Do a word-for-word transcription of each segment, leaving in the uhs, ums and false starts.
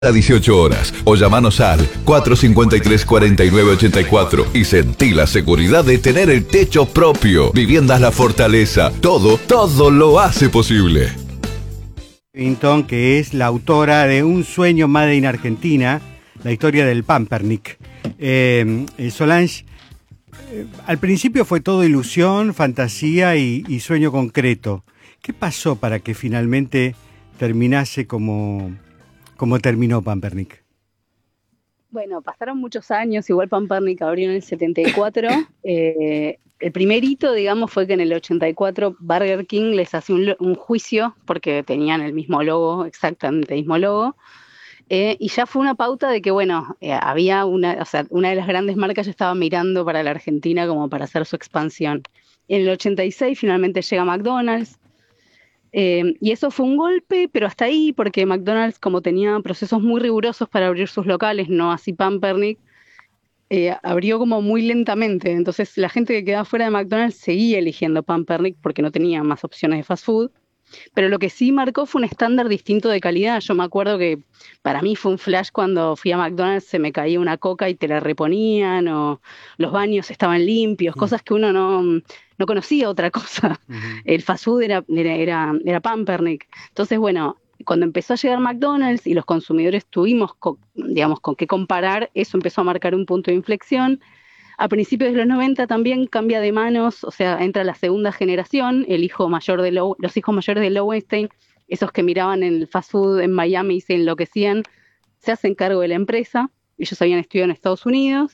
A dieciocho horas o llamanos al cuatro cinco tres, cuatro nueve ocho cuatro y sentí la seguridad de tener el techo propio. Viviendas La Fortaleza, todo, todo lo hace posible. Vinton, que es la autora de Un sueño made in Argentina, la historia del Pampernick. Eh, Solange, eh, al principio fue todo ilusión, fantasía y, y sueño concreto. ¿Qué pasó para que finalmente terminase como... ¿Cómo terminó Pampernick? Bueno, pasaron muchos años, igual Pampernick abrió en el setenta y cuatro. Eh, el primer hito, digamos, fue que en el ochenta y cuatro Burger King les hace un, un juicio porque tenían el mismo logo, exactamente el mismo logo. Eh, y ya fue una pauta de que, bueno, eh, había una, o sea, una de las grandes marcas ya estaba mirando para la Argentina como para hacer su expansión. En el ochenta y seis finalmente llega McDonald's. Eh, y eso fue un golpe, pero hasta ahí, porque McDonald's, como tenía procesos muy rigurosos para abrir sus locales, no así Pampernick, eh, abrió como muy lentamente. Entonces la gente que quedaba fuera de McDonald's seguía eligiendo Pampernick porque no tenía más opciones de fast food. Pero lo que sí marcó fue un estándar distinto de calidad. Yo me acuerdo que para mí fue un flash cuando fui a McDonald's, se me caía una coca y te la reponían, o los baños estaban limpios, cosas que uno no, no conocía otra cosa. Uh-huh. El fast food era, era, era, era Pampernick. Entonces, bueno, cuando empezó a llegar McDonald's y los consumidores tuvimos, co- digamos, con qué comparar, eso empezó a marcar un punto de inflexión. A principios de los noventa también cambia de manos, o sea, entra la segunda generación, el hijo mayor de Low, los hijos mayores de Lowenstein, esos que miraban en el fast food en Miami y se enloquecían, se hacen cargo de la empresa. Ellos habían estudiado en Estados Unidos,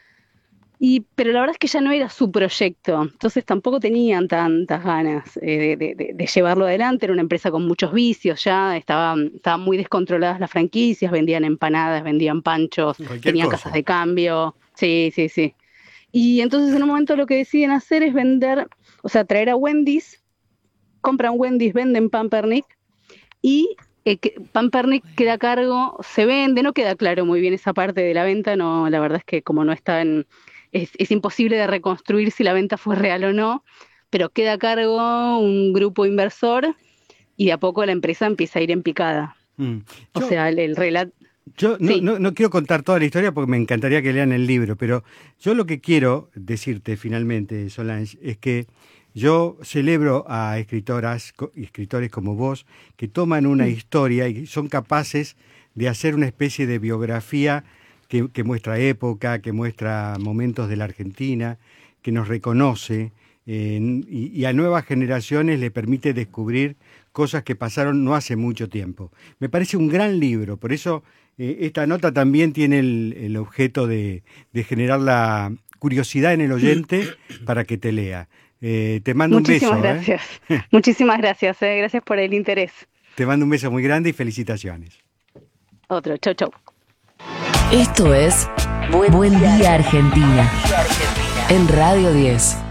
y, pero la verdad es que ya no era su proyecto, entonces tampoco tenían tantas ganas eh, de, de, de llevarlo adelante. Era una empresa con muchos vicios ya, estaban, estaban muy descontroladas las franquicias, vendían empanadas, vendían panchos, Cualquier tenían cosa. Casas de cambio, sí, sí, sí. Y entonces en un momento lo que deciden hacer es vender, o sea, traer a Wendy's, compran Wendy's, venden Pampernick, y eh, que Pampernick queda a cargo, se vende, no queda claro muy bien esa parte de la venta, no, la verdad es que como no está en, es, es imposible de reconstruir si la venta fue real o no, pero queda a cargo un grupo inversor y de a poco la empresa empieza a ir en picada. Mm. Yo... O sea, el, el relato... Yo no, sí. no, no quiero contar toda la historia porque me encantaría que lean el libro, pero yo lo que quiero decirte finalmente, Solange, es que yo celebro a escritoras y escritores como vos que toman una sí. historia y son capaces de hacer una especie de biografía que, que muestra época, que muestra momentos de la Argentina, que nos reconoce eh, y, y a nuevas generaciones le permite descubrir cosas que pasaron no hace mucho tiempo. Me parece un gran libro, por eso eh, esta nota también tiene el, el objeto de, de generar la curiosidad en el oyente para que te lea. Eh, te mando Muchísimas un beso. Gracias. ¿eh? Muchísimas gracias. Eh. Gracias por el interés. Te mando un beso muy grande y felicitaciones. Otro. Chau, chau. Esto es Buen, Buen Día Argentina, en Radio diez.